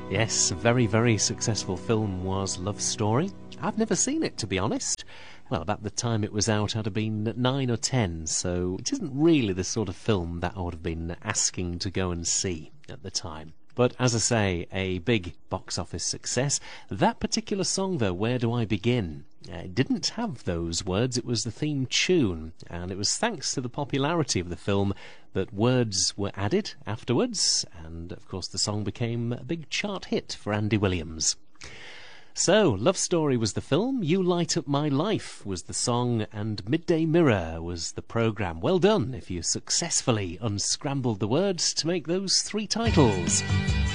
Yes, a very, very successful film was Love Story. I've never seen it, to be honest. Well, about the time it was out, I'd have been 9 or 10, so it isn't really the sort of film that I would have been asking to go and see at the time. But as I say, a big box office success. That particular song, though, Where Do I Begin? It didn't have those words, it was the theme tune, and it was thanks to the popularity of the film that words were added afterwards, and of course the song became a big chart hit for Andy Williams. So, Love Story was the film, You Light Up My Life was the song, and Midday Mirror was the programme. Well done if you successfully unscrambled the words to make those three titles.